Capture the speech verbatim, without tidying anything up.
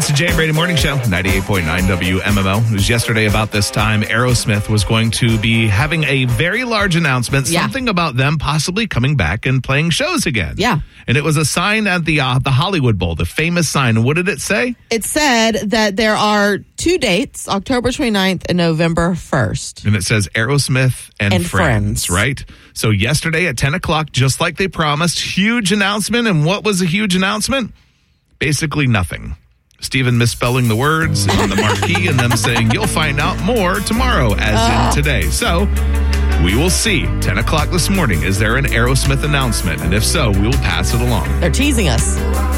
It's the Jay and Brady Morning Show, ninety-eight point nine W M M O. It was yesterday about this time, Aerosmith was going to be having a very large announcement, Yeah. something about them possibly coming back and playing shows again. Yeah. And it was a sign at the uh, the Hollywood Bowl, the famous sign. What did it say? It said that there are two dates, October twenty-ninth and November first. And it says Aerosmith and, And friends, Friends. right? So yesterday at ten o'clock, just like they promised, huge announcement. And what was a huge announcement? Basically nothing. Stephen misspelling the words on the marquee and them saying, you'll find out more tomorrow, as Oh. in today. So we will see. ten o'clock this morning, is there an Aerosmith announcement? And if so, we will pass it along. They're teasing us.